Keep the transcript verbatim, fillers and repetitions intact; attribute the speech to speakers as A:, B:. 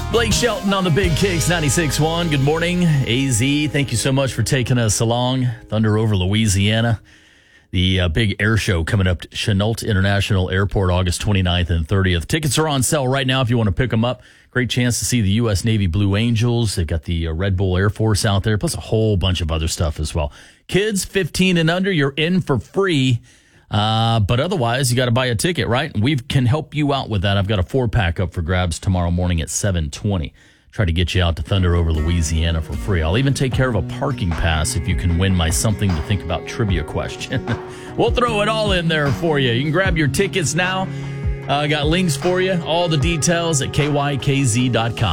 A: Blake Shelton on the Big Kicks ninety-six point one. Good morning, A Z. Thank you so much for taking us along. Thunder over Louisiana. The uh, big air show coming up to Chenault International Airport August twenty-ninth and thirtieth. Tickets are on sale right now if you want to pick them up. Great chance to see the U S Navy Blue Angels. They've got the uh, Red Bull Air Force out there, plus a whole bunch of other stuff as well. Kids fifteen and under, you're in for free. Uh, but otherwise, you got to buy a ticket, right? We can help you out with that. I've got a four-pack up for grabs tomorrow morning at seven twenty. Try to get you out to Thunder over Louisiana for free. I'll even take care of a parking pass if you can win my something to think about trivia question. We'll throw it all in there for you. You can grab your tickets now. I uh, got links for you. All the details at K Y K Z dot com.